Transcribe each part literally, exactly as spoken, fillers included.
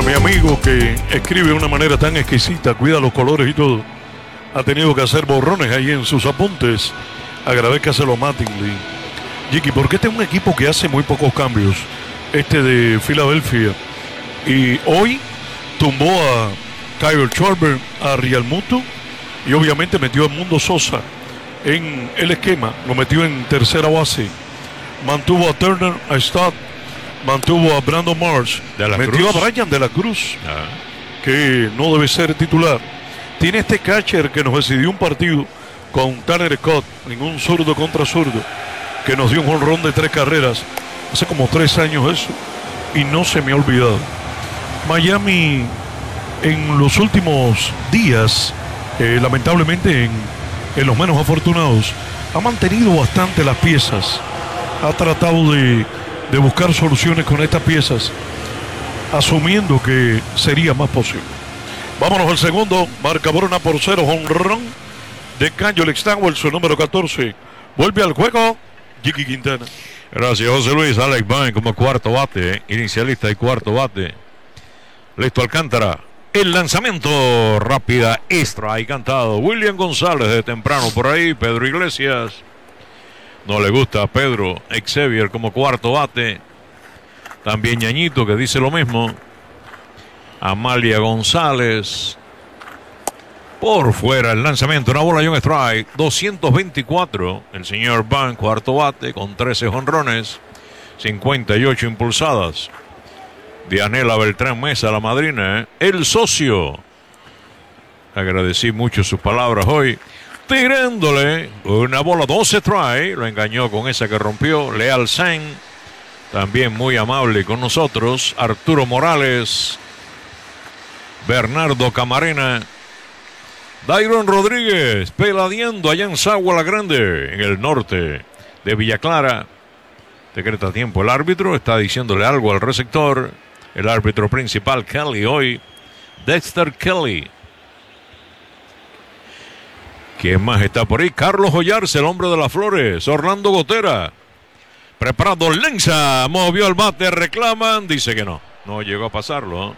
mi amigo que escribe de una manera tan exquisita, cuida los colores y todo, ha tenido que hacer borrones ahí en sus apuntes. Agradezcaselo a Mattingly. Jiki, porque este es un equipo que hace muy pocos cambios, este de Filadelfia, y hoy tumbó a Kyle Schwarber, a Real Muto, y obviamente metió a Mundo Sosa en el esquema, lo metió en tercera base, mantuvo a Turner, a Stott, mantuvo a Brandon Marsh, de la metió Cruz. a Brian de la Cruz, Ah. que no debe ser titular. Tiene este catcher que nos decidió un partido con Tanner Scott en un zurdo contra zurdo, que nos dio un jonrón de tres carreras hace como tres años eso, y no se me ha olvidado. Miami en los últimos días, eh, lamentablemente en, en los menos afortunados, ha mantenido bastante las piezas, ha tratado de, de buscar soluciones con estas piezas, asumiendo que sería más posible. Vámonos al segundo, marcador una por cero, jonrón de Canjo Stanwell, su número catorce. Vuelve al juego Jiki Quintana. Gracias, José Luis. Alex Vine como cuarto bate, inicialista y cuarto bate. Listo Alcántara. El lanzamiento rápida, strike cantado. William González de temprano por ahí. Pedro Iglesias. No le gusta a Pedro Xavier como cuarto bate. También Ñañito que dice lo mismo. Amalia González. Por fuera el lanzamiento, una bola y un strike. doscientos veinticuatro. El señor Van, cuarto bate con trece jonrones. cincuenta y ocho impulsadas. Dianela Beltrán Mesa, la madrina, el socio. Agradecí mucho sus palabras hoy. Tirándole una bola, doce strike. Lo engañó con esa que rompió. Leal San, también muy amable con nosotros. Arturo Morales. Bernardo Camarena. Dairon Rodríguez, peladeando allá en Sagua la Grande, en el norte de Villa Clara. Decreta tiempo el árbitro, está diciéndole algo al receptor. El árbitro principal, Kelly, hoy, Dexter Kelly. ¿Quién más está por ahí? Carlos Ollarse, el hombre de las flores. Orlando Gotera. Preparado, Lenza, movió el bate, reclaman, dice que no. No llegó a pasarlo.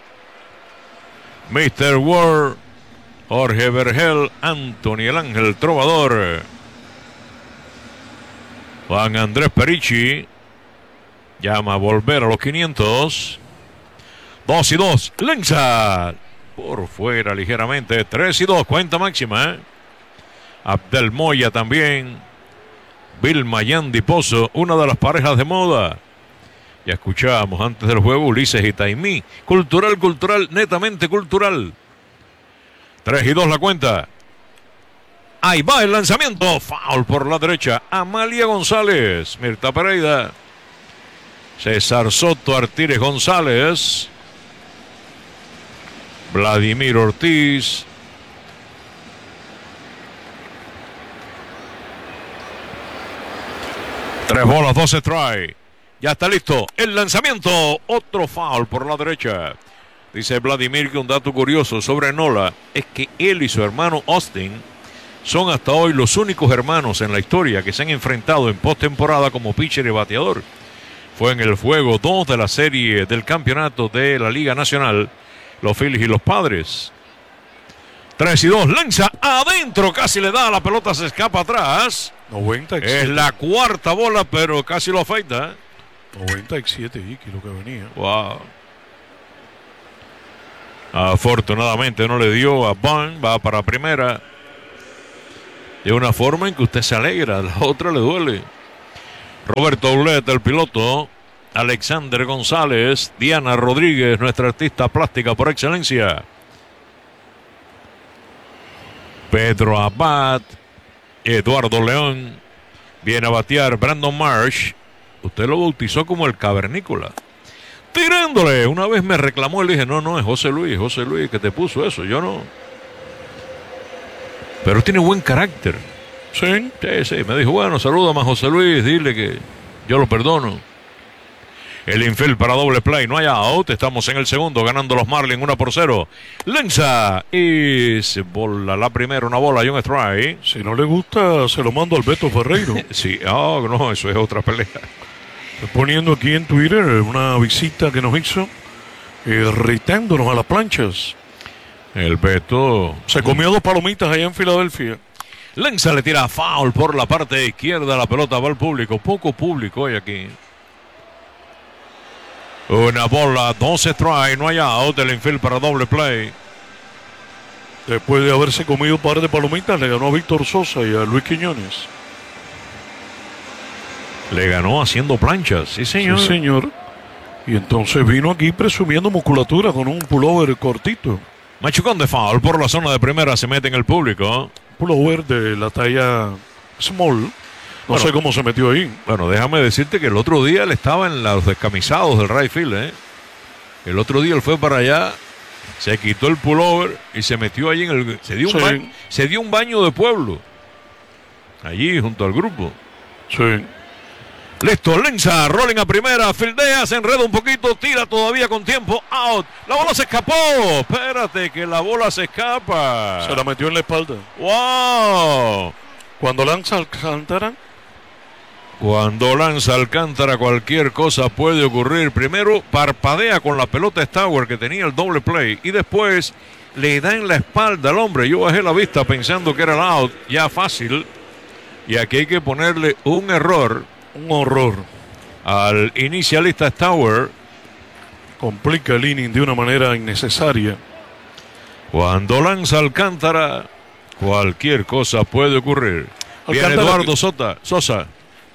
mister Ward, Jorge Vergel, Anthony el Ángel Trovador. Juan Andrés Perici llama a volver a los quinientos. dos y dos. Lenza por fuera ligeramente. tres y dos. Cuenta máxima. Abdel Moya también. Vilma Yandy Pozo, una de las parejas de moda. Ya escuchábamos antes del juego Ulises y Taimí. Cultural, cultural, netamente cultural. tres y dos la cuenta. Ahí va el lanzamiento. Foul por la derecha. Amalia González. Mirta Pereira. César Soto, Artires González. Vladimir Ortiz. Tres bolas, doce strike. Ya está listo. El lanzamiento. Otro foul por la derecha. Dice Vladimir que un dato curioso sobre Nola es que él y su hermano Austin son hasta hoy los únicos hermanos en la historia que se han enfrentado en postemporada como pitcher y bateador. Fue en el juego dos de la serie del campeonato de la Liga Nacional, los Phillies y los Padres. tres y dos, lanza adentro, casi le da, la pelota se escapa atrás. noventa y siete. Es la cuarta bola, pero casi lo afeita. noventa y siete, Iki, lo que venía. Wow. Afortunadamente no le dio a Bond, va para primera. De una forma en que usted se alegra, la otra le duele. Roberto Oulet, el piloto. Alexander González. Diana Rodríguez, nuestra artista plástica por excelencia. Pedro Abad. Eduardo León. Viene a batear Brandon Marsh. Usted lo bautizó como el cavernícola. Tirándole. Una vez me reclamó y le dije, no, no, es José Luis, José Luis que te puso eso, yo no. Pero tiene buen carácter. Sí, sí, sí. Me dijo, bueno, salúdame a José Luis, dile que yo lo perdono. El infield para doble play, no hay out. Estamos en el segundo, ganando los Marlins uno por cero. Lenza y se bola la primera, una bola y un strike. Si no le gusta, se lo mando al Beto Ferreiro. Sí, oh, no, eso es otra pelea. Estoy poniendo aquí en Twitter una visita que nos hizo irritándonos a las planchas. El Beto se comió dos palomitas allá en Filadelfia. Lenza le tira foul por la parte izquierda. La pelota va al público. Poco público hoy aquí. Una bola, dos strike, no hay out. El infield para doble play. Después de haberse comido un par de palomitas, le ganó a Víctor Sosa y a Luis Quiñones. Le ganó haciendo planchas, sí señor. Sí señor. Y entonces vino aquí presumiendo musculatura con un pullover cortito. Machucón de foul por la zona de primera, se mete en el público. Pullover de la talla small. No bueno, sé cómo se metió ahí. Bueno, déjame decirte que el otro día él estaba en los descamisados del right field, ¿eh? El otro día él fue para allá, se quitó el pullover y se metió allí en el... Se dio un, sí. baño, se dio un baño de pueblo. Allí junto al grupo. Sí. Listo, Lenza, rolling a primera, fildea, se enreda un poquito, tira todavía con tiempo, out. La bola se escapó. Espérate, que la bola se escapa. Se la metió en la espalda. ¡Wow! Cuando lanza Alcántara. Cuando lanza Alcántara, cualquier cosa puede ocurrir. Primero, parpadea con la pelota Stauer, que tenía el doble play, y después le da en la espalda al hombre. Yo bajé la vista pensando que era el out, ya fácil. Y aquí hay que ponerle un error. Un horror. Al inicialista Stauer. Complica el inning de una manera innecesaria. Cuando lanza Alcántara, cualquier cosa puede ocurrir. Viene Alcántara Eduardo que... Sota, Sosa.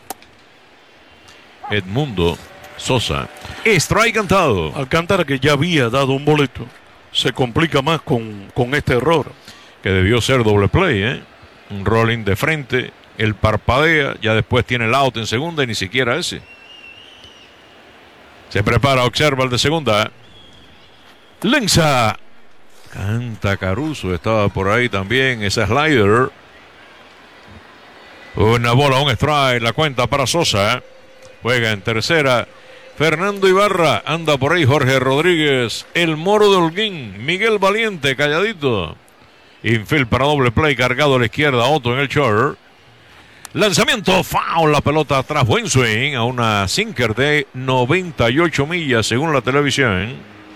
Edmundo Sosa. Strike cantado. Alcántara, que ya había dado un boleto, se complica más con, con este error. Que debió ser doble play, ¿eh? Un rolling de frente. Él parpadea, ya después tiene el out en segunda y ni siquiera ese. Se prepara, observa el de segunda. Lenza. Canta Caruso, estaba por ahí también, ese slider. Una bola, un strike, la cuenta para Sosa. Juega en tercera. Fernando Ibarra, anda por ahí Jorge Rodríguez, el Moro de Holguín, Miguel Valiente, calladito. Infield para doble play, cargado a la izquierda, Otto en el short. Lanzamiento, foul, la pelota atrás, buen swing a una sinker de noventa y ocho millas según la televisión.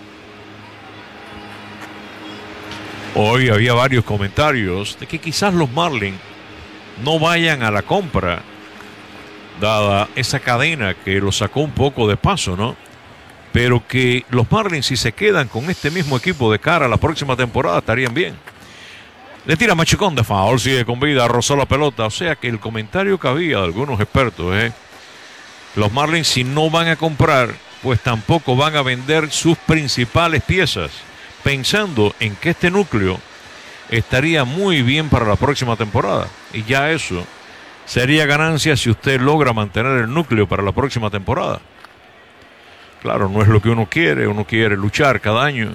Hoy había varios comentarios de que quizás los Marlins no vayan a la compra, dada esa cadena que los sacó un poco de paso, ¿no? Pero que los Marlins, si se quedan con este mismo equipo de cara a la próxima temporada, estarían bien. Le tira machucón de foul, sigue con vida, rozó la pelota. O sea que el comentario que había de algunos expertos es: los Marlins, si no van a comprar, pues tampoco van a vender sus principales piezas, pensando en que este núcleo estaría muy bien para la próxima temporada. Y ya eso sería ganancia si usted logra mantener el núcleo para la próxima temporada. Claro, no es lo que uno quiere, uno quiere luchar cada año.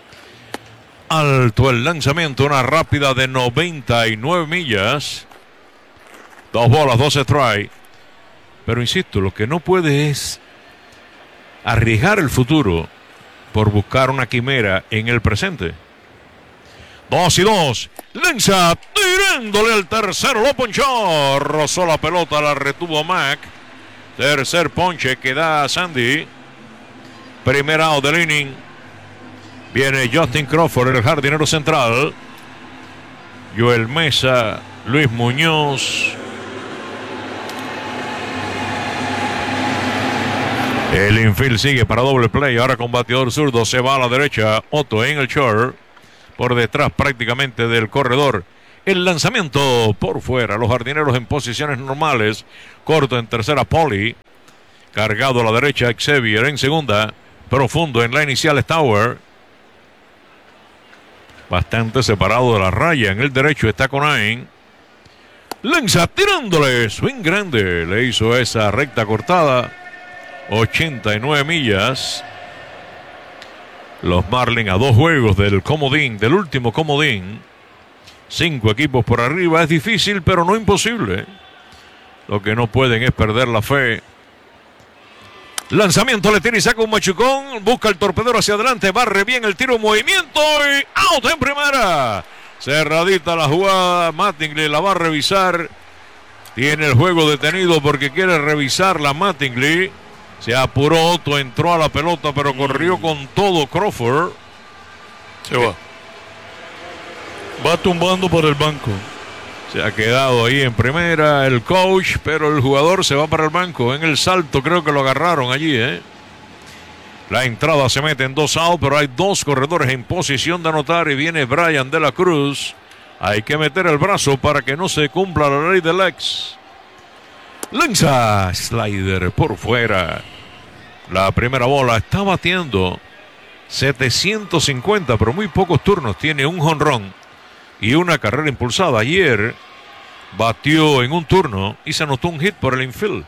Alto el lanzamiento, una rápida de noventa y nueve millas. Dos bolas, dos strikes. Pero insisto, lo que no puede es arriesgar el futuro por buscar una quimera en el presente. Dos y dos. Lanza tirándole al tercero, lo ponchó. Rozó la pelota, la retuvo Mac. Tercer ponche que da a Sandy. Primer out del inning. Viene Justin Crawford, el jardinero central. Joel Mesa, Luis Muñoz. El infield sigue para doble play. Ahora con bateador zurdo se va a la derecha. Otto en el short. Por detrás prácticamente del corredor. El lanzamiento por fuera. Los jardineros en posiciones normales. Corto en tercera, Poli. Cargado a la derecha, Xavier en segunda. Profundo en la inicial, Stauer. Bastante separado de la raya. En el derecho está Conain. Lanza tirándole. Swing grande. Le hizo esa recta cortada. ochenta y nueve millas. Los Marlins a dos juegos del comodín, del último comodín. Cinco equipos por arriba. Es difícil, pero no imposible. Lo que no pueden es perder la fe. Lanzamiento, le tira y saca un machucón. Busca el torpedero hacia adelante. Barre bien el tiro, movimiento y out en primera. Cerradita la jugada. Mattingly la va a revisar. Tiene el juego detenido porque quiere revisar la Mattingly. Se apuró Otto, entró a la pelota, pero corrió con todo Crawford. Se va. Va tumbando por el banco. Se ha quedado ahí en primera el coach, pero el jugador se va para el banco. En el salto creo que lo agarraron allí, ¿eh? La entrada se mete en dos out, pero hay dos corredores en posición de anotar y viene Brian de la Cruz. Hay que meter el brazo para que no se cumpla la ley del ex. Lanza slider por fuera. La primera bola está batiendo setecientos cincuenta, pero muy pocos turnos. Tiene un jonrón y una carrera impulsada. Ayer batió en un turno y se anotó un hit por el infield.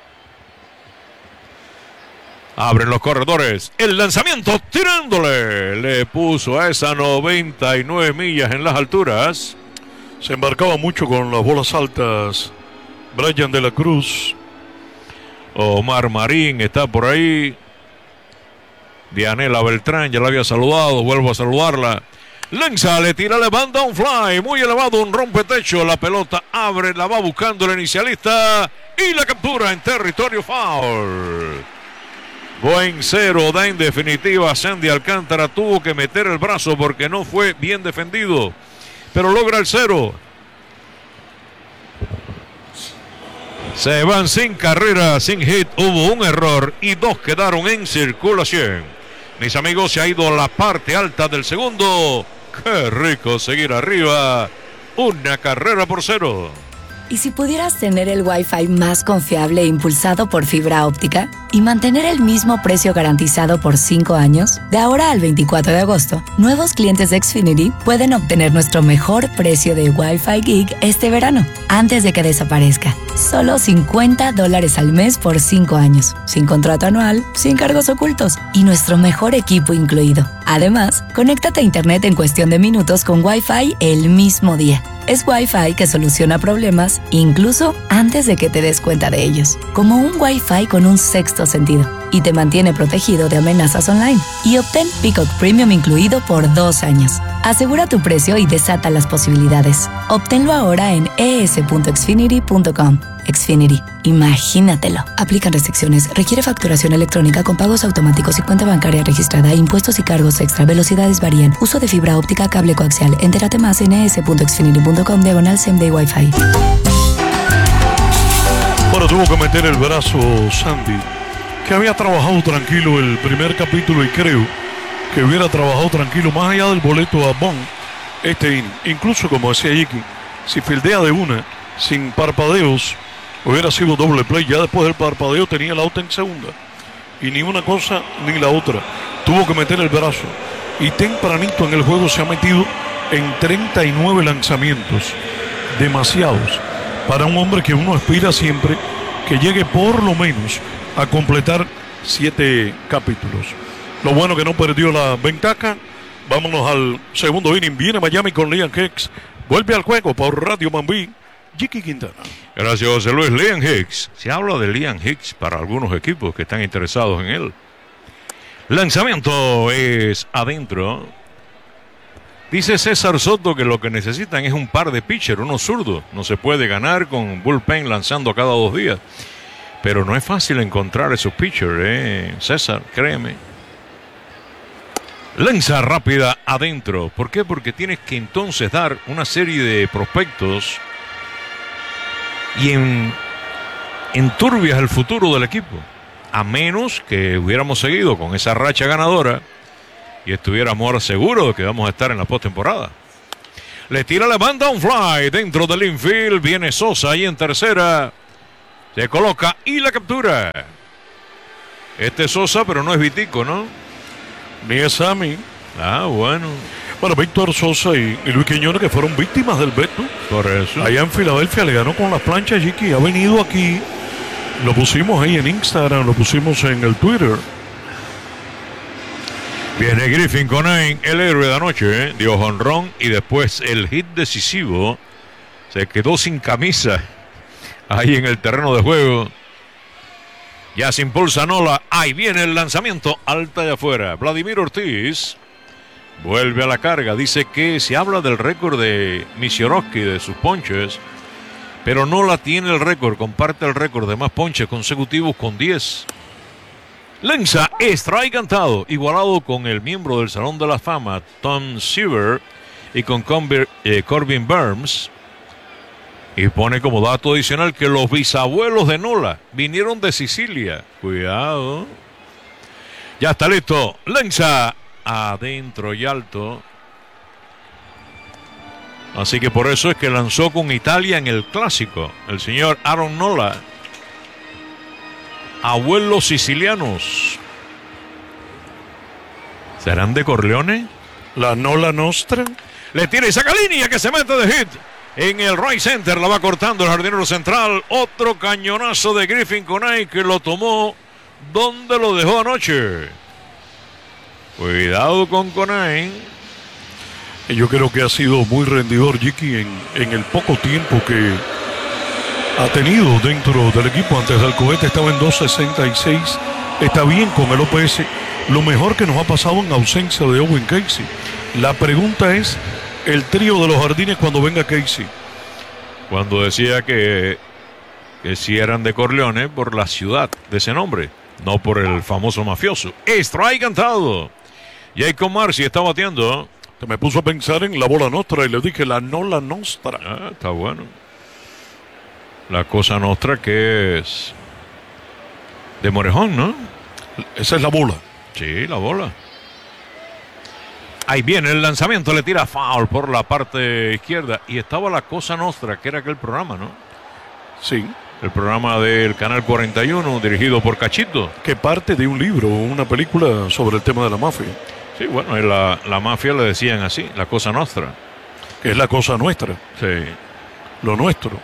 Abren los corredores. El lanzamiento tirándole. Le puso a esa noventa y nueve millas en las alturas. Se embarcaba mucho con las bolas altas Brian de la Cruz. Omar Marín está por ahí. Dianela Beltrán ya la había saludado. Vuelvo a saludarla. Lanza, le tira, le manda un fly. Muy elevado, un rompetecho. La pelota abre, la va buscando el inicialista. Y la captura en territorio foul. Buen cero, da en definitiva. Sandy Alcántara tuvo que meter el brazo porque no fue bien defendido, pero logra el cero. Se van sin carrera, sin hit. Hubo un error y dos quedaron en circulación. Mis amigos, se ha ido a la parte alta del segundo. Qué rico seguir arriba. Una carrera por cero. ¿Y si pudieras tener el Wi-Fi más confiable e impulsado por fibra óptica y mantener el mismo precio garantizado por cinco años? De ahora al veinticuatro de agosto, nuevos clientes de Xfinity pueden obtener nuestro mejor precio de Wi-Fi Gig este verano, antes de que desaparezca. Solo cincuenta dólares al mes por cinco años, sin contrato anual, sin cargos ocultos y nuestro mejor equipo incluido. Además, conéctate a Internet en cuestión de minutos con Wi-Fi el mismo día. Es Wi-Fi que soluciona problemas incluso antes de que te des cuenta de ellos. Como un Wi-Fi con un sexto sentido. Y te mantiene protegido de amenazas online. Y obtén Peacock Premium incluido por dos años. Asegura tu precio y desata las posibilidades. Obténlo ahora en e s punto xfinity punto com. Xfinity. Imagínatelo. Aplican restricciones. Requiere facturación electrónica con pagos automáticos y cuenta bancaria registrada. Impuestos y cargos extra. Velocidades varían. Uso de fibra óptica, cable coaxial. Entérate más en e s punto xfinity punto com diagonal same day Wi-Fi. Bueno, tuvo que meter el brazo Sandy, que había trabajado tranquilo el primer capítulo y creo que hubiera trabajado tranquilo más allá del boleto a Bond este inning. Incluso, como decía Yiki, si fildea de una, sin parpadeos, hubiera sido doble play. Ya después del parpadeo tenía la otra en segunda. Y ni una cosa ni la otra. Tuvo que meter el brazo. Y tempranito en el juego se ha metido en treinta y nueve lanzamientos. Demasiados. Para un hombre que uno aspira siempre que llegue por lo menos a completar siete capítulos. Lo bueno que no perdió la ventaja. Vámonos al segundo inning. Viene Miami con Liam Hicks. Vuelve al juego por Radio Mambí. Jiki Quintana. Gracias, José Luis. Liam Hicks. Se habla de Liam Hicks para algunos equipos que están interesados en él. Lanzamiento es adentro. Dice César Soto que lo que necesitan es un par de pitchers, uno zurdo. No se puede ganar con bullpen lanzando cada dos días. Pero no es fácil encontrar esos pitchers, ¿eh? César, créeme. Lanza rápida adentro. ¿Por qué? Porque tienes que entonces dar una serie de prospectos y en, enturbias el futuro del equipo. A menos que hubiéramos seguido con esa racha ganadora y estuviéramos seguros de que vamos a estar en la postemporada. Le tira, le manda un fly dentro del infield. Viene Sosa ahí en tercera. Se coloca y la captura. Este es Sosa, pero no es Vitico, ¿no? Ni es Sammy. Ah, bueno. Bueno, Víctor Sosa y, y Luis Quiñones, que fueron víctimas del veto. Por eso. Allá en Filadelfia le ganó con las planchas, Jiki. Ha venido aquí. Lo pusimos ahí en Instagram, lo pusimos en el Twitter. Viene Griffin Conine, el héroe de anoche, ¿eh? Dio jonrón y después el hit decisivo. Se quedó sin camisa ahí en el terreno de juego. Ya se impulsa Nola. Ahí viene el lanzamiento alta y afuera. Vladimir Ortiz vuelve a la carga. Dice que se habla del récord de Misiorovsky, de sus ponches, pero Nola tiene el récord, comparte el récord de más ponches consecutivos con diez. Lanza strike cantado, igualado con el miembro del Salón de la Fama, Tom Seaver, y con Conver, eh, Corbin Burns. Y pone como dato adicional que los bisabuelos de Nola vinieron de Sicilia. Cuidado. Ya está listo. Lanza adentro y alto. Así que por eso es que lanzó con Italia en el clásico. El señor Aaron Nola. Abuelos sicilianos. ¿Serán de Corleone? La Nola Nostra. Le tira y saca línea que se mete de hit. En el right center la va cortando el jardinero central. Otro cañonazo de Griffin Conine que lo tomó donde lo dejó anoche. Cuidado con Conine. Yo creo que ha sido muy rendidor, Jiki, en, en el poco tiempo que ha tenido dentro del equipo. Antes del cohete estaba en dos sesenta y seis. Está bien con el O P S. Lo mejor que nos ha pasado en ausencia de Owen Casey. La pregunta es el trío de los jardines cuando venga Casey. Cuando decía que, que si eran de Corleone por la ciudad de ese nombre, no por el famoso mafioso. Strike cantado. Jacob Marcy está bateando. Se me puso a pensar en la bola nostra y le dije la Nola Nostra. Ah, está bueno. La cosa nostra que es de Morejón, ¿no? Esa es la bola. Sí, la bola. Ahí viene el lanzamiento, le tira foul por la parte izquierda. Y estaba la cosa nostra, que era aquel programa, ¿no? Sí. El programa del Canal cuarenta y uno, dirigido por Cachito. Que parte de un libro, una película sobre el tema de la mafia. Sí, bueno, en la, la mafia le decían así, la cosa nostra. Que es la cosa nuestra. Sí. Lo nuestro.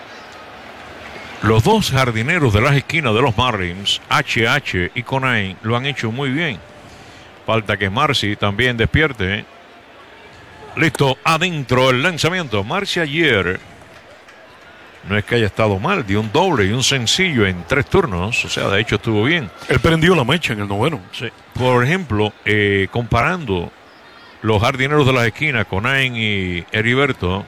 Los dos jardineros de las esquinas de los Marlins, H H y Conine, lo han hecho muy bien. Falta que Marcy también despierte. Listo, adentro el lanzamiento. Marcy ayer no es que haya estado mal, dio un doble y un sencillo en tres turnos. O sea, de hecho estuvo bien. Él prendió la mecha en el noveno. Sí. Por ejemplo, eh, comparando los jardineros de las esquinas, Conine y Heriberto.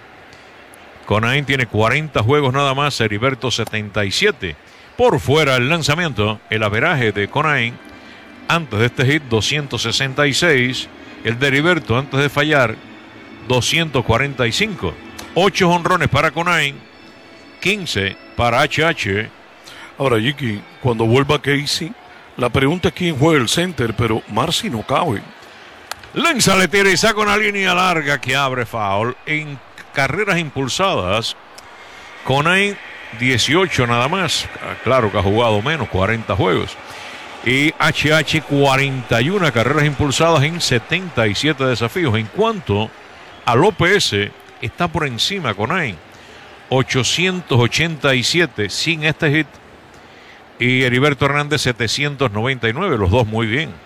Conine tiene cuarenta juegos nada más, Heriberto setenta y siete. Por fuera el lanzamiento, el averaje de Conine antes de este hit doscientos sesenta y seis, el de Heriberto antes de fallar doscientos cuarenta y cinco. ocho jonrones para Conine, quince para H H. Ahora, Jiki, cuando vuelva Casey, la pregunta es quién juega el center, pero Marcy no cabe. Lanza, le tira y saca una línea larga que abre foul. En carreras impulsadas, Conine dieciocho nada más. Claro que ha jugado menos, cuarenta juegos. Y H H cuarenta y una carreras impulsadas en setenta y siete desafíos. En cuanto al O P S, está por encima Conine. ochocientos ochenta y siete sin este hit. Y Heriberto Hernández setecientos noventa y nueve. Los dos muy bien.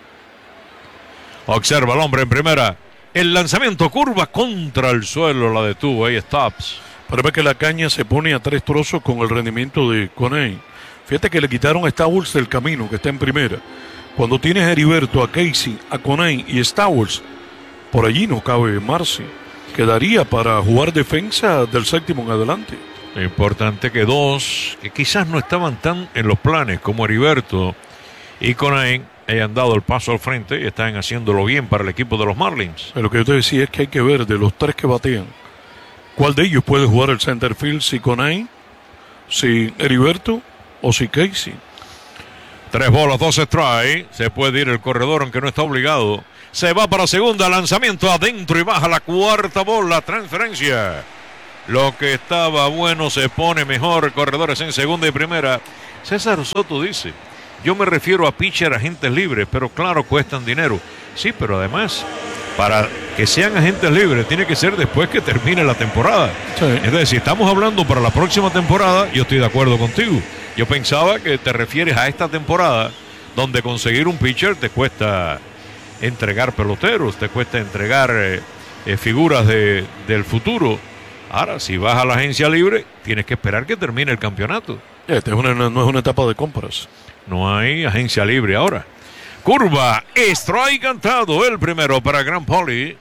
Observa el hombre en primera. El lanzamiento curva contra el suelo. La detuvo. Ahí stops. Pero ve que la caña se pone a tres trozos con el rendimiento de Conine. Fíjate que le quitaron a Stowers del camino, que está en primera. Cuando tienes a Heriberto, a Casey, a Conine y Stowers, por allí no cabe Marcy. Quedaría para jugar defensa del séptimo en adelante. Importante que dos, que quizás no estaban tan en los planes como Heriberto y Conine, hayan dado el paso al frente y están haciéndolo bien para el equipo de los Marlins. Lo que yo te decía es que hay que ver de los tres que batean, ¿cuál de ellos puede jugar el center field? Si Conine, si Heriberto o si Casey. Tres bolas, dos strikes. Se puede ir el corredor aunque no está obligado. Se va para segunda, lanzamiento adentro y baja la cuarta bola, transferencia. Lo que estaba bueno se pone mejor, corredores en segunda y primera. César Soto dice, yo me refiero a pitcher agentes libres, pero claro, cuestan dinero. Sí, pero además, para que sean agentes libres, tiene que ser después que termine la temporada. Sí. Es decir, si estamos hablando para la próxima temporada, yo estoy de acuerdo contigo. Yo pensaba que te refieres a esta temporada, donde conseguir un pitcher te cuesta entregar peloteros, te cuesta entregar eh, eh, figuras de, del futuro. Ahora, si vas a la agencia libre, tienes que esperar que termine el campeonato. Esta es una, no es una etapa de compras. No hay agencia libre ahora. Curva, strike cantado, el primero para Grant Poli.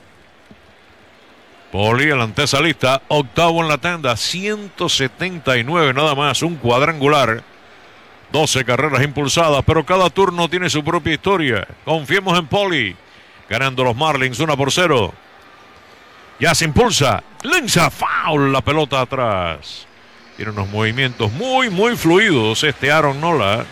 Poli, el antesalista, octavo en la tanda, ciento setenta y nueve nada más, un cuadrangular. doce carreras impulsadas, pero cada turno tiene su propia historia. Confiemos en Poli. Ganando los Marlins uno por cero. Ya se impulsa. Lanza foul. La pelota atrás. Tiene unos movimientos muy, muy fluidos este Aaron Nola.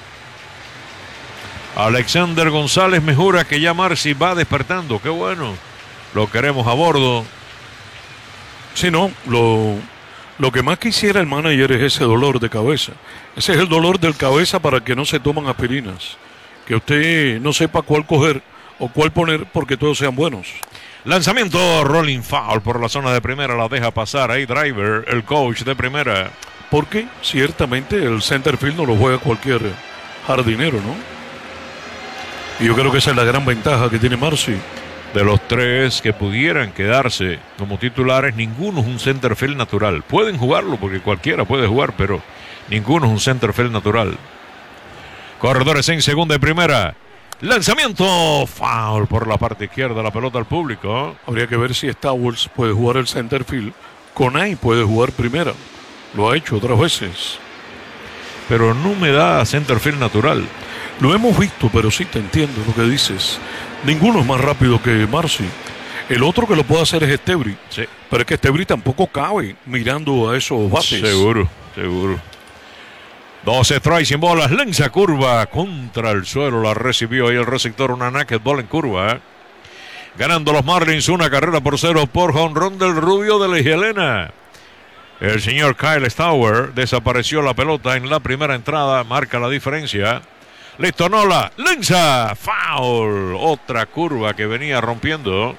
Alexander González me jura que ya Marcy va despertando. Qué bueno. Lo queremos a bordo. Sí, no. Lo, lo que más quisiera el manager es ese dolor de cabeza. Ese es el dolor del cabeza para el que no se toman aspirinas. Que usted no sepa cuál coger o cuál poner porque todos sean buenos. Lanzamiento, rolling foul por la zona de primera, la deja pasar ahí Driver, el coach de primera. Porque ciertamente el center field no lo juega cualquier jardinero, ¿no? Y yo creo que esa es la gran ventaja que tiene Marcy. De los tres que pudieran quedarse como titulares, ninguno es un center field natural. Pueden jugarlo porque cualquiera puede jugar, pero ninguno es un center field natural. Corredores en segunda y primera. Lanzamiento, foul por la parte izquierda, la pelota al público. Habría que ver si Stowers puede jugar el center field. Conay puede jugar primera. Lo ha hecho otras veces. Pero no me da center field natural. Lo hemos visto, pero sí te entiendo lo que dices. Ninguno es más rápido que Marcy. El otro que lo puede hacer es Estebri. Sí. Pero es que Estebri tampoco cabe mirando a esos bates. Seguro, seguro. doce strikes sin bolas, lanza curva contra el suelo, la recibió ahí el receptor, una naked ball en curva. Ganando los Marlins una carrera por cero por jonrón del rubio de la Helena. El señor Kyle Stowers desapareció la pelota en la primera entrada, marca la diferencia. Listo, Nola, lanza, foul, otra curva que venía rompiendo.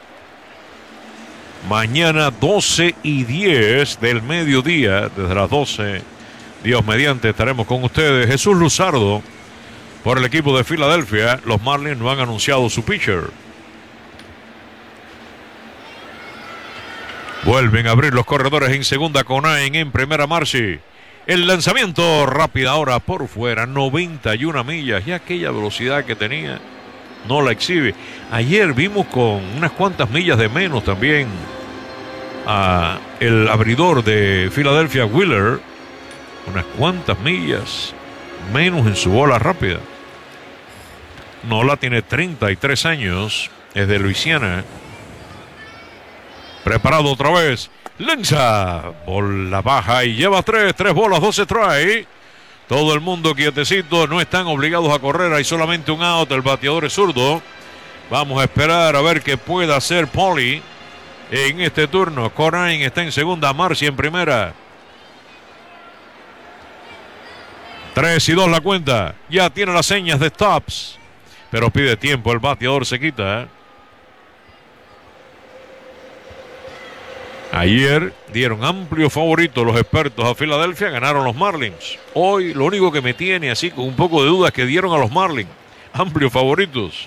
Mañana doce y diez del mediodía, desde las doce. Dios mediante, estaremos con ustedes. Jesús Luzardo, por el equipo de Filadelfia. Los Marlins no han anunciado su pitcher. Vuelven a abrir los corredores en segunda con Ain, en primera Marcy. El lanzamiento rápida ahora por fuera, noventa y una millas. Y aquella velocidad que tenía no la exhibe. Ayer vimos con unas cuantas millas de menos también a el abridor de Filadelfia, Wheeler. Unas cuantas millas menos en su bola rápida. Nola tiene treinta y tres años, es de Luisiana. Preparado otra vez, lanza, bola baja y lleva tres, tres bolas, doce strikes. Todo el mundo quietecito, no están obligados a correr, hay solamente un out, el bateador es zurdo. Vamos a esperar a ver qué puede hacer Poli en este turno. Corain está en segunda, Marcy en primera. tres y dos la cuenta. Ya tiene las señas de stops. Pero pide tiempo. El bateador se quita. Ayer dieron amplio favorito los expertos a Filadelfia. Ganaron los Marlins. Hoy lo único que me tiene así con un poco de duda es que dieron a los Marlins amplios favoritos.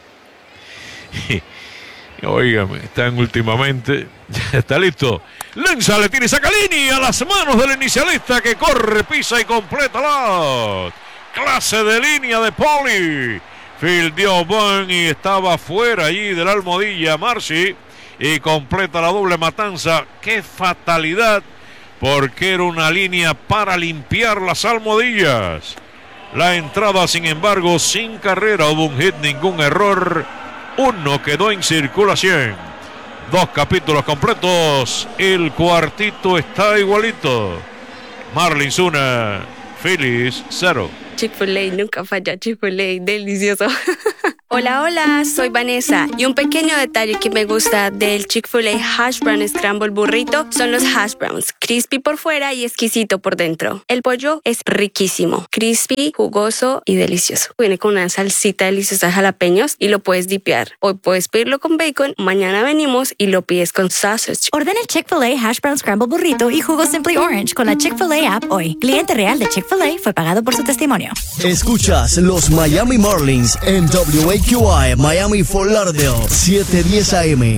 Óigame, están últimamente. Ya está listo. Lanza, le tiene Sacalini a las manos del inicialista que corre, pisa y completa la clase de línea de Poli. Fildeó Bond y estaba fuera allí de la almohadilla Marcy y completa la doble matanza. ¡Qué fatalidad! Porque era una línea para limpiar las almohadillas. La entrada, sin embargo, sin carrera, hubo un hit, ningún error. Uno quedó en circulación. Dos capítulos completos. El cuartito está igualito. Marlins una, Phillies cero. Chick-fil-A nunca falla, Chick-fil-A, delicioso. Hola, hola, soy Vanessa y un pequeño detalle que me gusta del Chick-fil-A Hash Brown Scramble Burrito son los hash browns, crispy por fuera y exquisito por dentro. El pollo es riquísimo, crispy, jugoso y delicioso. Viene con una salsita deliciosa de jalapeños y lo puedes dipear. Hoy puedes pedirlo con bacon, mañana venimos y lo pides con sausage. Ordena el Chick-fil-A Hash Brown Scramble Burrito y jugo Simply Orange con la Chick-fil-A app hoy. Cliente real de Chick-fil-A fue pagado por su testimonio. Escuchas los Miami Marlins en W A Q I Miami Fort Lauderdale setecientos diez A M.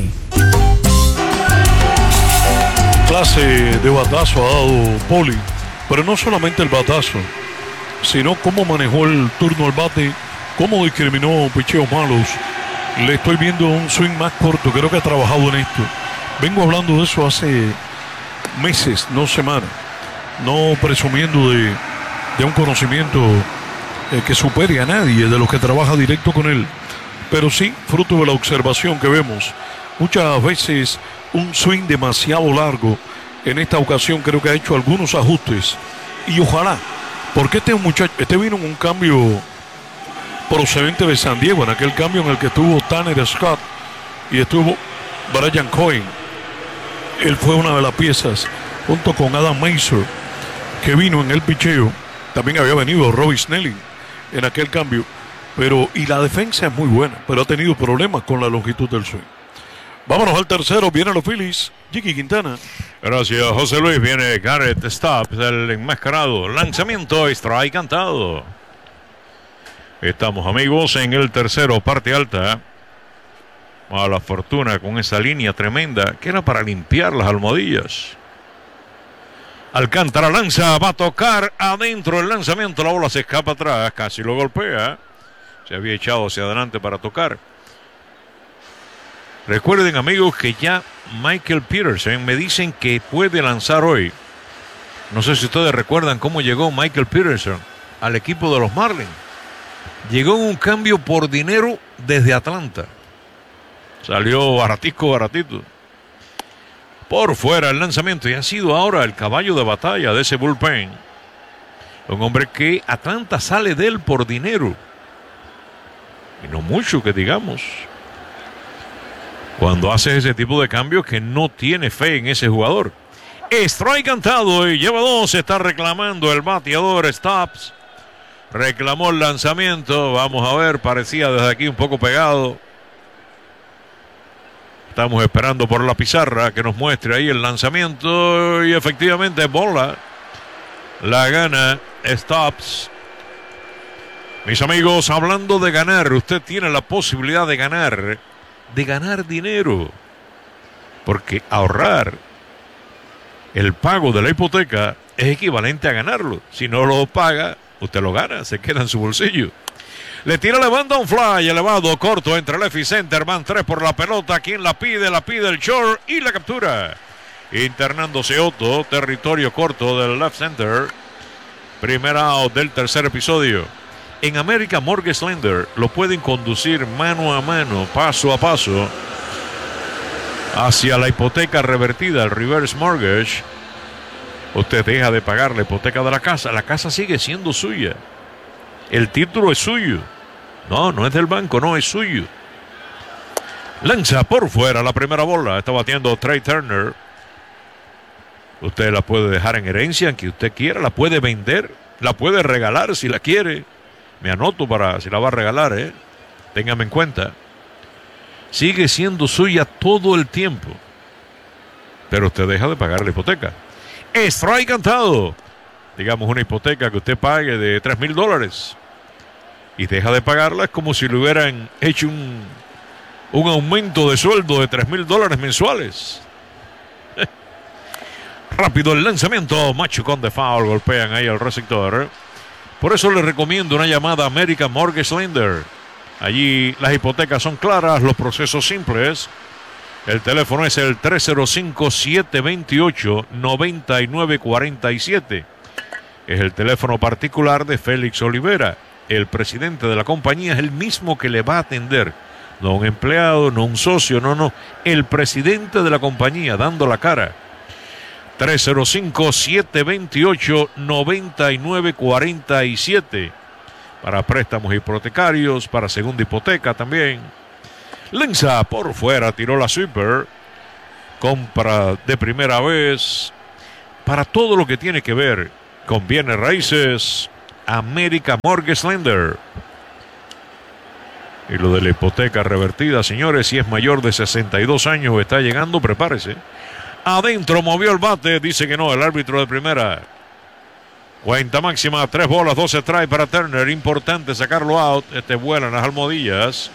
Clase de batazo ha dado Poli, pero no solamente el batazo, sino cómo manejó el turno al bate, cómo discriminó picheos malos. Le estoy viendo un swing más corto, creo que ha trabajado en esto. Vengo hablando de eso hace meses, no semanas, no presumiendo de de un conocimiento eh, que supere a nadie de los que trabaja directo con él. Pero sí, fruto de la observación que vemos, muchas veces un swing demasiado largo. En esta ocasión creo que ha hecho algunos ajustes. Y ojalá, porque este muchacho, este vino en un cambio procedente de San Diego, en aquel cambio en el que estuvo Tanner Scott y estuvo Brian Cohen. Él fue una de las piezas, junto con Adam Mazur, que vino en el picheo. También había venido Robbie Snelling en aquel cambio. Pero, y la defensa es muy buena, pero ha tenido problemas con la longitud del swing. Vámonos al tercero, vienen los Phillies, Jiki Quintana. Gracias, José Luis. Viene Garrett Stubbs, el enmascarado. Lanzamiento, strike cantado. Estamos, amigos, en el tercero, parte alta. A la fortuna con esa línea tremenda que era para limpiar las almohadillas. Alcántara lanza, va a tocar adentro el lanzamiento. La bola se escapa atrás, casi lo golpea. Se había echado hacia adelante para tocar. Recuerden, amigos, que ya Michael Peterson me dicen que puede lanzar hoy. No sé si ustedes recuerdan cómo llegó Michael Peterson al equipo de los Marlins. Llegó en un cambio por dinero desde Atlanta. Salió baratico, baratito. Por fuera el lanzamiento y ha sido ahora el caballo de batalla de ese bullpen. Un hombre que Atlanta sale de él por dinero. Y no mucho que digamos. Cuando hace ese tipo de cambios que no tiene fe en ese jugador. Strike cantado y lleva dos. Está reclamando el bateador Stubbs. Reclamó el lanzamiento. Vamos a ver, parecía desde aquí un poco pegado. Estamos esperando por la pizarra que nos muestre ahí el lanzamiento. Y efectivamente bola. La gana Stubbs. Mis amigos, hablando de ganar, usted tiene la posibilidad de ganar, de ganar dinero. Porque ahorrar el pago de la hipoteca es equivalente a ganarlo. Si no lo paga, usted lo gana, se queda en su bolsillo. Le tira la banda un fly elevado, corto entre left y center. Van tres por la pelota. ¿Quién la pide? La pide el short y la captura. Internándose Otto, territorio corto del left center. Primer out del tercer episodio. En American Mortgage Lender lo pueden conducir mano a mano, paso a paso, hacia la hipoteca revertida, el reverse mortgage. Usted deja de pagar la hipoteca de la casa, la casa sigue siendo suya. El título es suyo. No, no es del banco, no, es suyo. Lanza por fuera la primera bola. Está batiendo Trey Turner. Usted la puede dejar en herencia, aunque usted quiera. La puede vender, la puede regalar si la quiere. Me anoto para si la va a regalar, ¿eh? Téngame en cuenta. Sigue siendo suya todo el tiempo. Pero usted deja de pagar la hipoteca. Strike cantado. Digamos una hipoteca que usted pague de tres mil dólares. Y deja de pagarla, es como si le hubieran hecho un, un aumento de sueldo de tres mil dólares mensuales. Rápido el lanzamiento. Machucón de foul. Golpean ahí al receptor. Por eso les recomiendo una llamada a American Mortgage Lender. Allí las hipotecas son claras, los procesos simples. El teléfono es el tres cero cinco, siete dos ocho, nueve nueve cuatro siete. Es el teléfono particular de Félix Olivera. El presidente de la compañía es el mismo que le va a atender. No un empleado, no un socio, no, no. El presidente de la compañía dando la cara. tres cero cinco, siete dos ocho, nueve nueve cuatro siete. Para préstamos hipotecarios, para segunda hipoteca también. Lanza por fuera, tiró la sweeper. Compra de primera vez. Para todo lo que tiene que ver con bienes raíces, American Mortgage Lender. Y lo de la hipoteca revertida, señores, si es mayor de sesenta y dos años o está llegando, prepárese. Adentro movió el bate, dice que no, el árbitro de primera. Cuenta máxima, tres bolas, dos strikes para Turner. Importante sacarlo out. Este vuela en las almohadillas.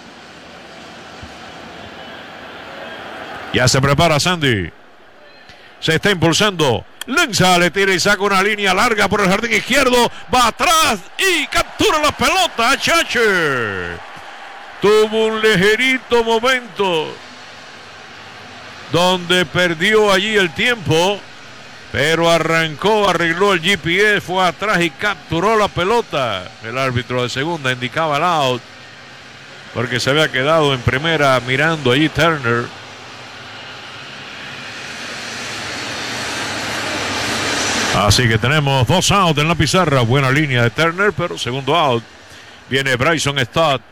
Ya se prepara Sandy. Se está impulsando. Lanza, le tira y saca una línea larga por el jardín izquierdo. Va atrás y captura la pelota. Chache. Tuvo un ligerito momento donde perdió allí el tiempo Pero arrancó, arregló el G P S, fue atrás y capturó la pelota. El árbitro de segunda indicaba el out, porque se había quedado en primera mirando allí Turner. Así que tenemos dos outs en la pizarra. Buena línea de Turner, pero segundo out. Viene Bryson Stott.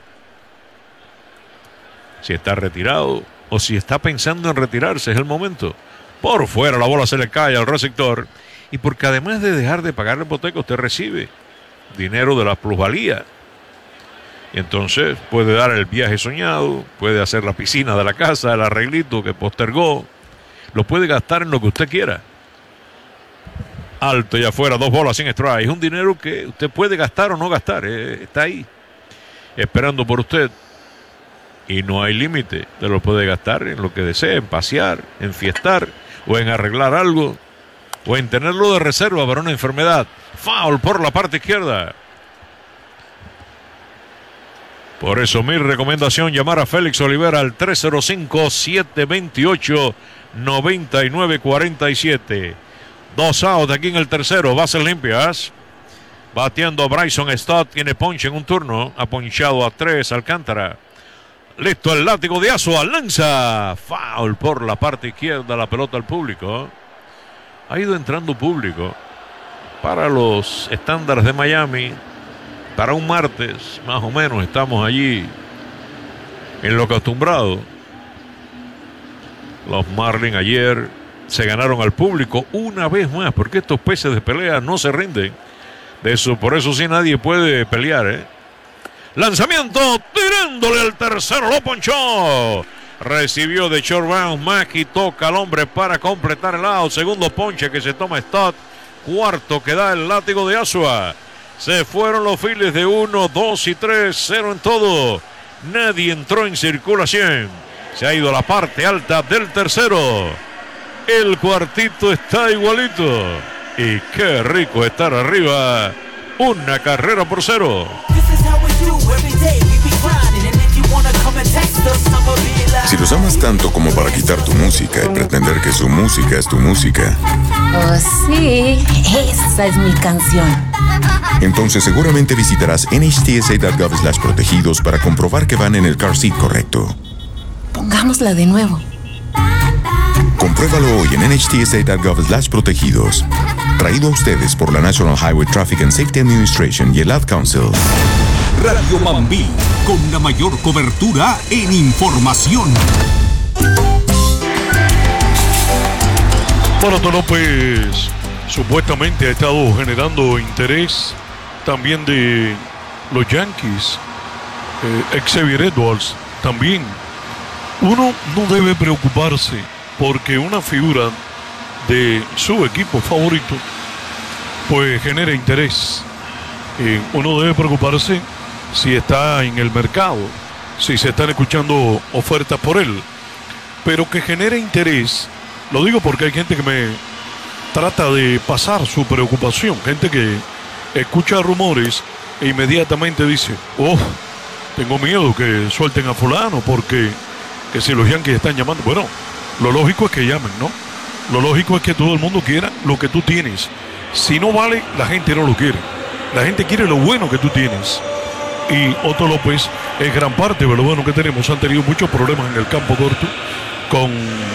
Si está retirado o si está pensando en retirarse, es el momento. Por fuera la bola se le cae al receptor. Y porque además de dejar de pagar la hipoteca, usted recibe dinero de la plusvalía. Y entonces puede dar el viaje soñado, puede hacer la piscina de la casa, el arreglito que postergó. Lo puede gastar en lo que usted quiera. Alto y afuera, dos bolas sin strike. Es un dinero que usted puede gastar o no gastar. Eh, está ahí, esperando por usted. Y no hay límite. Usted lo puede gastar en lo que desee, en pasear, en fiestar, o en arreglar algo, o en tenerlo de reserva para una enfermedad. Foul por la parte izquierda. Por eso mi recomendación, llamar a Félix Olivera al tres cero cinco, siete dos ocho, nueve nueve cuatro siete. Dos outs aquí en el tercero, bases limpias. Bateando Bryson Stott, tiene ponche en un turno. Ha ponchado a tres Alcántara. Listo el látigo de Azua, lanza. Foul por la parte izquierda, la pelota al público. Ha ido entrando público para los estándares de Miami. Para un martes, más o menos, estamos allí en lo acostumbrado. Los Marlins ayer se ganaron al público una vez más, porque estos peces de pelea no se rinden. De eso, por eso sí nadie puede pelear, ¿eh? Lanzamiento, tirándole al tercero, lo ponchó. Recibió de short bounce, Mackey toca al hombre para completar el out. Segundo ponche que se toma Stott. Cuarto que da el látigo de Azua. Se fueron los Phillies de uno, dos y tres, cero en todo. Nadie entró en circulación. Se ha ido a la parte alta del tercero. El cuartito está igualito. Y qué rico estar arriba. Una carrera por cero. Si los amas tanto como para quitar tu música y pretender que su música es tu música. Oh, sí. Esa es mi canción. Entonces seguramente visitarás N H T S A punto gov slash protegidos para comprobar que van en el car seat correcto. Pongámosla de nuevo. Compruébalo hoy en N H T S A punto gov slash protegidos. Traído a ustedes por la National Highway Traffic and Safety Administration y el Ad Council. Radio Mambí, con la mayor cobertura en información. Bueno, Otto López supuestamente ha estado generando interés también de los Yankees. Eh, Xavier Edwards también. Uno no debe preocuparse porque una figura de su equipo favorito pues genera interés. Eh, uno debe preocuparse si está en el mercado, si se están escuchando ofertas por él, pero que genere interés. Lo digo porque hay gente que me trata de pasar su preocupación, gente que escucha rumores e inmediatamente dice, oh, tengo miedo que suelten a fulano porque que si los Yankees están llamando. Bueno, lo lógico es que llamen, ¿no? Lo lógico es que todo el mundo quiera lo que tú tienes. Si no vale, la gente no lo quiere. La gente quiere lo bueno que tú tienes. Y Otto López es gran parte de lo bueno que tenemos. Han tenido muchos problemas en el campo corto con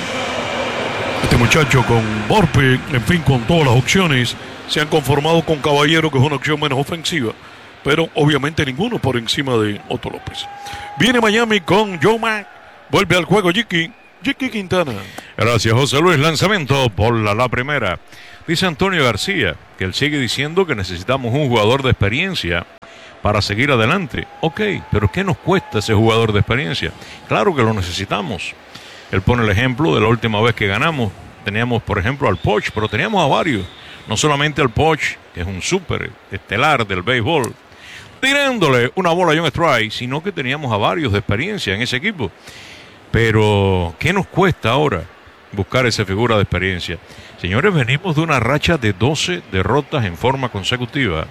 este muchacho, con Borpe, en fin, con todas las opciones. Se han conformado con Caballero, que es una opción menos ofensiva, pero obviamente ninguno por encima de Otto López. Viene Miami con Joe Mack. Vuelve al juego Jiki. Jiki Quintana. Gracias, José Luis. Lanzamiento por la, la primera. Dice Antonio García que él sigue diciendo que necesitamos un jugador de experiencia para seguir adelante. Ok, pero ¿qué nos cuesta ese jugador de experiencia? Claro que lo necesitamos. Él pone el ejemplo de la última vez que ganamos. Teníamos, por ejemplo, al Poch, pero teníamos a varios. No solamente al Poch, que es un súper estelar del béisbol, tirándole una bola y un strike, sino que teníamos a varios de experiencia en ese equipo. Pero, ¿qué nos cuesta ahora buscar esa figura de experiencia? Señores, venimos de una racha de doce derrotas en forma consecutiva.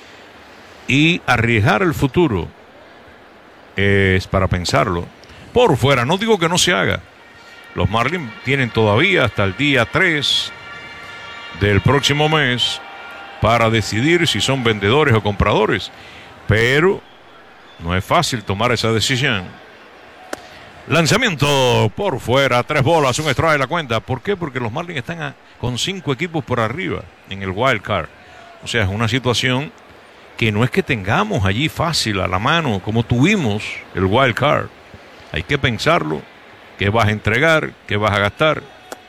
Y arriesgar el futuro es para pensarlo. Por fuera, no digo que no se haga. Los Marlins tienen todavía hasta el día tres del próximo mes para decidir si son vendedores o compradores. Pero no es fácil tomar esa decisión. Lanzamiento por fuera, tres bolas, un strike de la cuenta. ¿Por qué? Porque los Marlins están a, con cinco equipos por arriba en el wild card. O sea, es una situación que no es que tengamos allí fácil a la mano como tuvimos el wild card. Hay que pensarlo. ¿Qué vas a entregar? ¿Qué vas a gastar?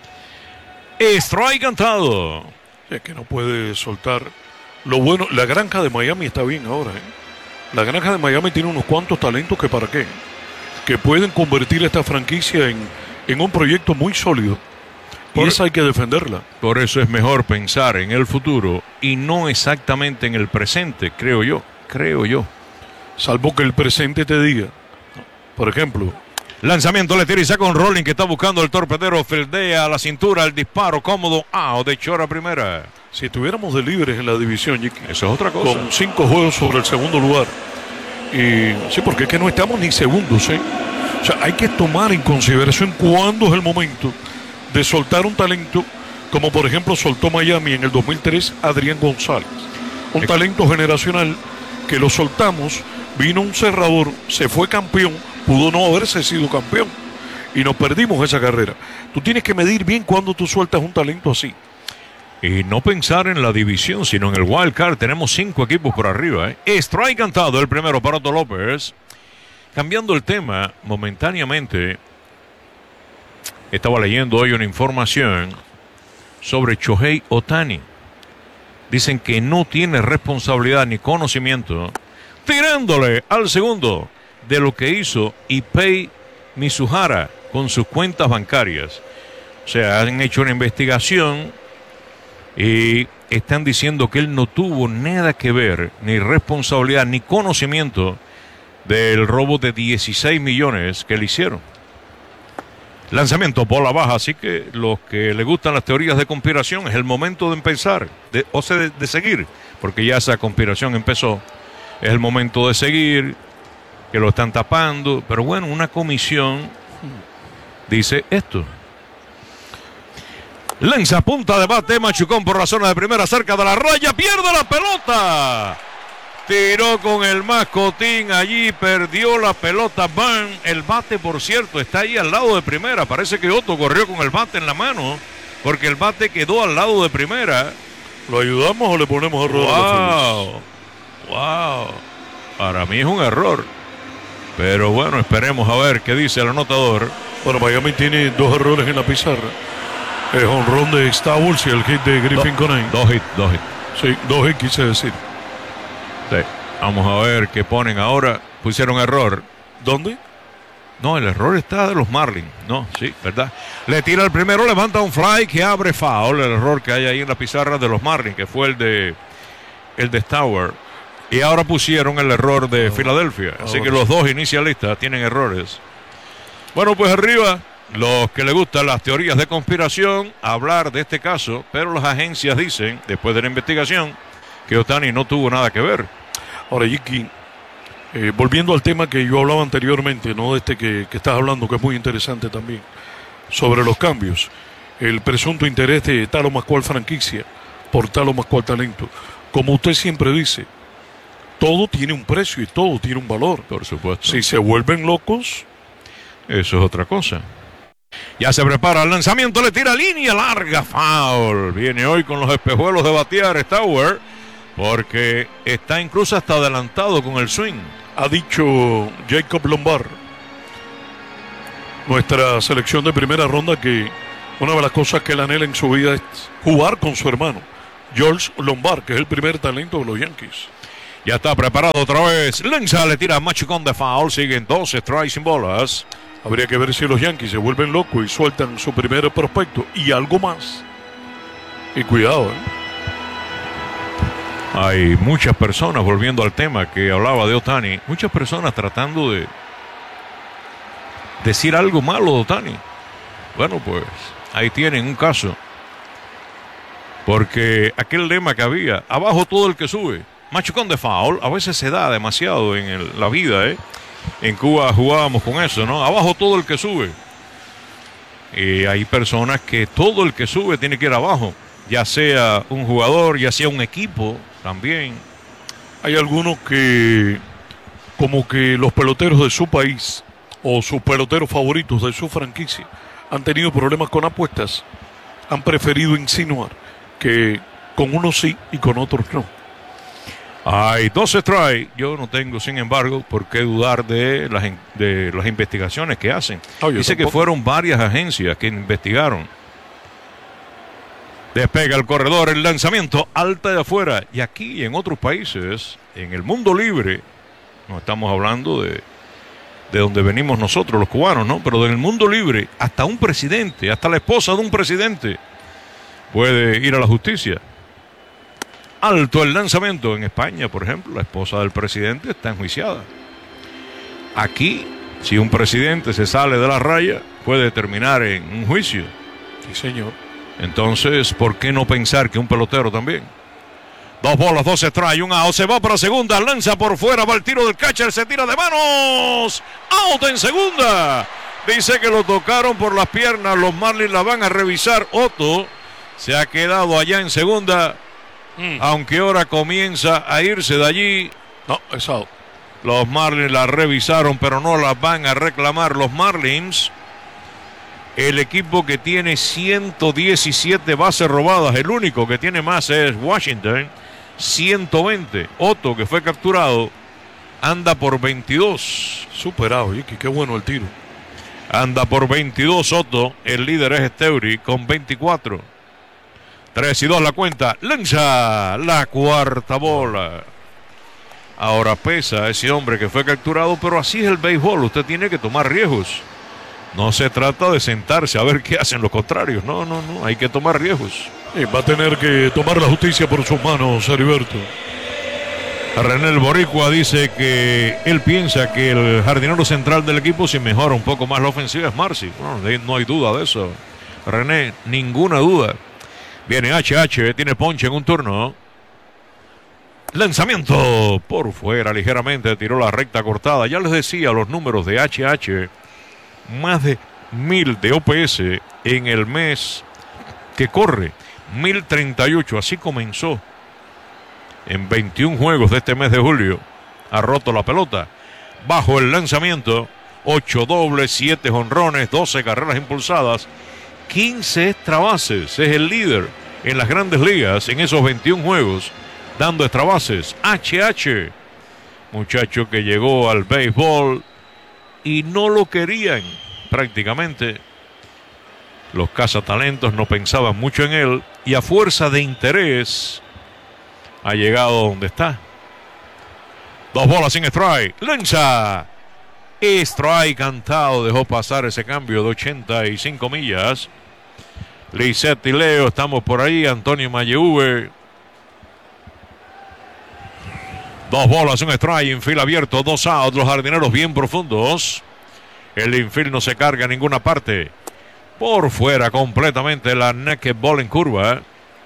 Strike cantado. Es que no puede soltar. Lo bueno, la granja de Miami está bien ahora, ¿eh? La granja de Miami tiene unos cuantos talentos que para qué. Que pueden convertir esta franquicia en, en un proyecto muy sólido. Por, y esa hay que defenderla. Por eso es mejor pensar en el futuro y no exactamente en el presente, creo yo. Creo yo. Salvo que el presente te diga. Por ejemplo. Lanzamiento, le tira y saca un rolling que está buscando el torpedero. Fildea a la cintura, el disparo cómodo. Out de Chora primera. Si estuviéramos de libres en la división, Jiki, eso es otra cosa. Con cinco juegos sobre el segundo lugar. Y sí, porque es que no estamos ni segundos, ¿eh? O sea, hay que tomar en consideración cuándo es el momento de soltar un talento, como por ejemplo soltó Miami en el dos mil tres Adrián González. Un es... talento generacional que lo soltamos, vino un cerrador, se fue campeón, pudo no haberse sido campeón y nos perdimos esa carrera. Tú tienes que medir bien cuando tú sueltas un talento así. Y no pensar en la división, sino en el wild card. Tenemos cinco equipos por arriba, ¿eh? Strike cantado el primero para Otto López. Cambiando el tema momentáneamente, estaba leyendo hoy una información sobre Shohei Ohtani. Dicen que no tiene responsabilidad ni conocimiento, tirándole al segundo de lo que hizo Ipei Mizuhara con sus cuentas bancarias. O sea, han hecho una investigación y están diciendo que él no tuvo nada que ver, ni responsabilidad, ni conocimiento del robo de dieciséis millones que le hicieron. Lanzamiento, bola baja, así que los que le gustan las teorías de conspiración es el momento de empezar, de, o sea, de, de seguir, porque ya esa conspiración empezó. Es el momento de seguir, que lo están tapando, pero bueno, una comisión dice esto. Lanza punta de bate, Machucón por la zona de primera, cerca de la raya, pierde la pelota. Tiró con el mascotín allí, perdió la pelota. Van, el bate, por cierto, está ahí al lado de primera. Parece que Otto corrió con el bate en la mano, porque el bate quedó al lado de primera. ¿Lo ayudamos o le ponemos a rodar? Wow, wow. Para mí es un error. Pero bueno, esperemos a ver qué dice el anotador. Bueno, Miami tiene dos errores en la pizarra. El jonrón de Stowers y el hit de Griffin Do, Conant. Dos hits, dos hits. Sí, dos hits quise decir. Sí. Vamos a ver qué ponen ahora. Pusieron error. ¿Dónde? No, el error está de los Marlins. No, sí, ¿verdad? Le tira el primero, levanta un fly que abre foul. El error que hay ahí en la pizarra de los Marlins, que fue el de el de Stowers. Y ahora pusieron el error de Filadelfia. Así ahora que los dos inicialistas tienen errores. Bueno, pues arriba, los que les gustan las teorías de conspiración, hablar de este caso, pero las agencias dicen, después de la investigación, que Ohtani no tuvo nada que ver. Ahora, Jiki, eh, volviendo al tema que yo hablaba anteriormente, no de este que, que estás hablando, que es muy interesante también, sobre los cambios, el presunto interés de tal o más cual franquicia, por tal o más cual talento. Como usted siempre dice, todo tiene un precio y todo tiene un valor. Por supuesto. Si se vuelven locos, eso es otra cosa. Ya se prepara el lanzamiento, le tira línea larga, foul. Viene hoy con los espejuelos de batear Stowers, porque está incluso hasta adelantado con el swing. Ha dicho Jacob Lombard, nuestra selección de primera ronda, que una de las cosas que él anhela en su vida es jugar con su hermano, George Lombard, que es el primer talento de los Yankees. Ya está preparado otra vez. Lanza, le tira Machucón de foul. Siguen dos strikes sin bolas. Habría que ver si los Yankees se vuelven locos y sueltan su primer prospecto y algo más. Y cuidado, ¿eh? Hay muchas personas, volviendo al tema que hablaba de Ohtani, muchas personas tratando de decir algo malo de Ohtani. Bueno, pues ahí tienen un caso. Porque aquel lema que había, abajo todo el que sube. Machucón de foul, a veces se da demasiado en el, la vida, ¿eh? En Cuba jugábamos con eso, ¿no? Abajo todo el que sube. Y hay personas que todo el que sube tiene que ir abajo. ya sea un jugador, ya sea un equipo también. Hay algunos que, como que los peloteros de su país o sus peloteros favoritos de su franquicia han tenido problemas con apuestas, han preferido insinuar que con unos sí y con otros no. Hay dos strikes. Yo no tengo, sin embargo, por qué dudar de las, de las investigaciones que hacen. Oh, Dice tampoco. que fueron varias agencias que investigaron. Despega el corredor, el lanzamiento alta de afuera. Y aquí, en otros países, en el mundo libre, no estamos hablando de, de donde venimos nosotros, los cubanos, ¿no? Pero en el mundo libre, hasta un presidente, hasta la esposa de un presidente puede ir a la justicia. Alto el lanzamiento. En España, por ejemplo, la esposa del presidente está enjuiciada. Aquí, si un presidente se sale de la raya, puede terminar en un juicio. Sí, señor. Entonces, ¿por qué no pensar que un pelotero también? Dos bolas, dos strikes, un out, se va para segunda, lanza por fuera, va el tiro del catcher, se tira de manos. Out en segunda. Dice que lo tocaron por las piernas, los Marlins la van a revisar. Otto se ha quedado allá en segunda. Mm. Aunque ahora comienza a irse de allí. No, es out. Los Marlins la revisaron, pero no las van a reclamar. Los Marlins, el equipo que tiene ciento diecisiete bases robadas, el único que tiene más es Washington, ciento veinte. Otto, que fue capturado, anda por veintidós. Superado, Yiki, qué bueno el tiro. Anda por veintidós Otto, el líder es Esteury con veinticuatro. tres y dos la cuenta, lanza la cuarta bola. Ahora pesa ese hombre que fue capturado, pero así es el béisbol, usted tiene que tomar riesgos. No se trata de sentarse a ver qué hacen los contrarios, no, no, no, hay que tomar riesgos. Sí, va a tener que tomar la justicia por sus manos, Heriberto. René el Boricua dice que él piensa que el jardinero central del equipo, si mejora un poco más la ofensiva, es Marcy. Bueno, no hay duda de eso, René, ninguna duda. Viene H H, tiene ponche en un turno. Lanzamiento por fuera ligeramente, tiró la recta cortada. Ya les decía los números de H H. Más de mil de O P S en el mes que corre. mil treinta y ocho, así comenzó. En veintiún juegos de este mes de julio. Ha roto la pelota. Bajo el lanzamiento. ocho dobles, siete jonrones, doce carreras impulsadas. quince extra bases, es el líder en las grandes ligas en esos veintiún juegos, dando extra bases. H H, muchacho que llegó al béisbol y no lo querían prácticamente. Los cazatalentos no pensaban mucho en él y a fuerza de interés ha llegado donde está. Dos bolas sin strike, lanza. Strike cantado, dejó pasar ese cambio de ochenta y cinco millas. Lisette y Leo, estamos por ahí. Antonio Mayeuve. Dos bolas, un strike, infield abierto, dos outs, los jardineros bien profundos. El infield no se carga a ninguna parte. Por fuera completamente la naked ball en curva.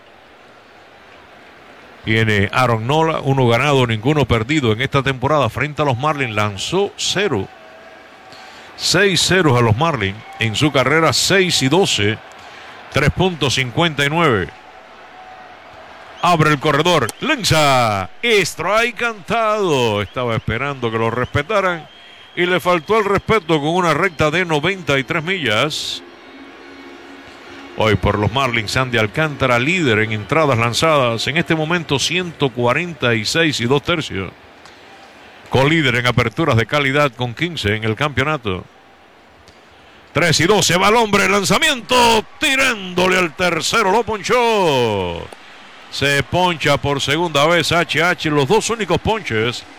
Tiene Aaron Nola, uno ganado, ninguno perdido en esta temporada frente a los Marlins. Lanzó cero. seis ceros a los Marlins en su carrera, seis y doce. tres punto cincuenta y nueve. Abre el corredor, lanza. Strike cantado. Estaba esperando que lo respetaran y le faltó el respeto con una recta de noventa y tres millas. Hoy por los Marlins, Sandy Alcántara, líder en entradas lanzadas. En este momento ciento cuarenta y seis y dos tercios. Colíder en aperturas de calidad con quince en el campeonato. tres y dos, se va el hombre, lanzamiento, tirándole al tercero, lo ponchó. Se poncha por segunda vez H H, los dos únicos ponches